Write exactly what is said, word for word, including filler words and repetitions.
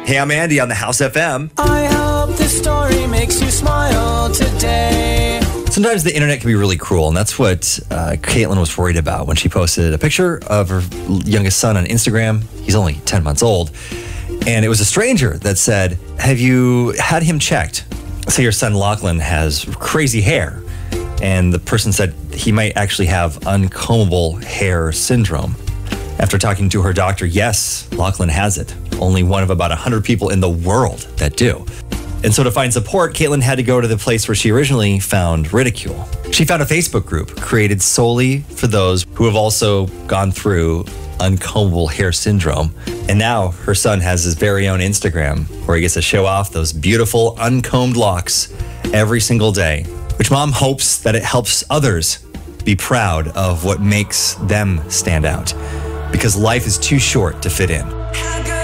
Hey, I'm Andy on the House F M. I hope this story makes you smile today. Sometimes the internet can be really cruel, and that's what uh, Caitlin was worried about when she posted a picture of her youngest son on Instagram. He's only ten months old. And it was a stranger that said, have you had him checked? Say your son Lachlan has crazy hair. And the person said he might actually have uncombable hair syndrome. After talking to her doctor, yes, Lachlan has it. Only one of about one hundred people in the world that do. And so to find support, Caitlin had to go to the place where she originally found ridicule. She found a Facebook group created solely for those who have also gone through uncombable hair syndrome. And now her son has his very own Instagram where he gets to show off those beautiful uncombed locks every single day, which mom hopes that it helps others be proud of what makes them stand out, because life is too short to fit in.